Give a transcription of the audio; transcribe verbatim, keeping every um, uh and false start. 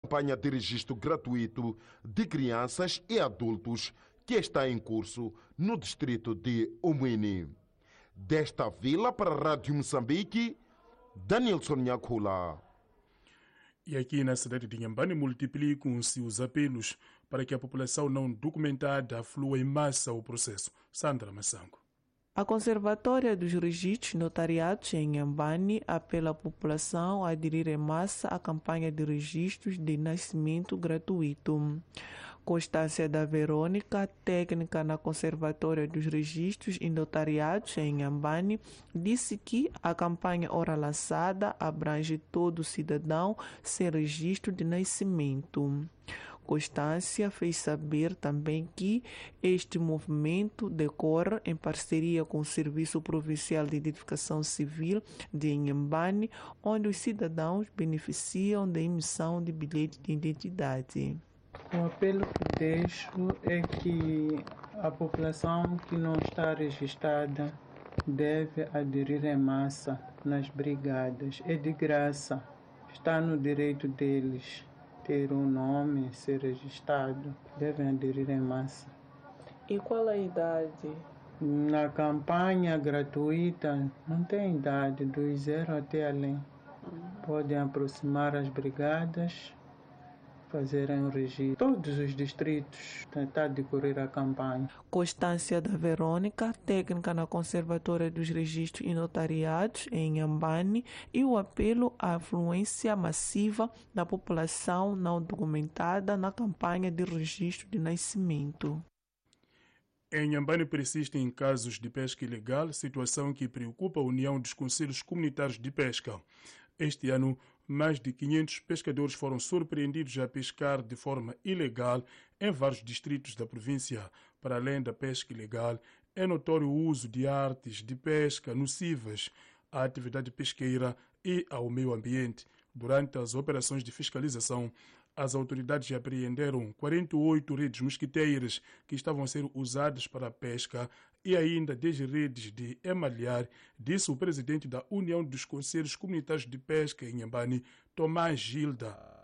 Campanha de registro gratuito de crianças e adultos que está em curso no distrito de Umwini. Desta vila para a Rádio Moçambique, Danielson Nhakula. E aqui na cidade de Inhambane multiplicam-se os apelos para que a população não documentada flua em massa ao processo. Sandra Massango. A Conservatória dos Registros Notariados em Inhambane apela à população a aderir em massa à campanha de registros de nascimento gratuito. Constância da Verônica, técnica na Conservatória dos Registros e Notariados em Inhambane, disse que a campanha ora lançada abrange todo cidadão sem registro de nascimento. Constância fez saber também que este movimento decorre em parceria com o Serviço Provincial de Identificação Civil de Inhambane, onde os cidadãos beneficiam da emissão de bilhete de identidade. O apelo que deixo é que a população que não está registrada deve aderir em massa nas brigadas. É de graça, está no direito deles ter um nome, ser registrado, devem aderir em massa. E qual a idade? Na campanha gratuita não tem idade, dos zero até além. Hum. Podem aproximar as brigadas, fazerem o registro. Todos os distritos tentar decorrer a campanha. Constância da Verônica, técnica na Conservatória dos Registros e Notariados em Inhambane, e o apelo à afluência massiva da população não documentada na campanha de registro de nascimento. Em Inhambane persistem casos de pesca ilegal, situação que preocupa a União dos Conselhos Comunitários de Pesca. Este ano, mais de quinhentos pescadores foram surpreendidos a pescar de forma ilegal em vários distritos da província. Para além da pesca ilegal, é notório o uso de artes de pesca nocivas à atividade pesqueira e ao meio ambiente. Durante as operações de fiscalização, as autoridades apreenderam quarenta e oito redes mosquiteiras que estavam a ser usadas para a pesca e ainda dez redes de emalhar, disse o presidente da União dos Conselhos Comunitários de Pesca em Inhambane, Tomás Gilda.